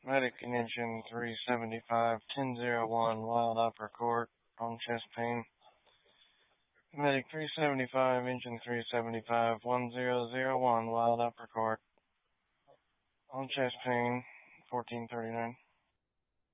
Medic in engine 375, 1001, wild upper court, on chest pain. Medic 375, engine 375, 1001, wild upper court, on chest pain, 1439.